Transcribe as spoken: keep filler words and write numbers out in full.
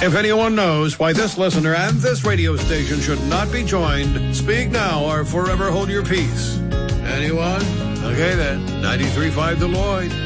If anyone knows why this listener and this radio station should not be joined, speak now or forever hold your peace. Anyone? Okay then, ninety-three point five The Lloyd.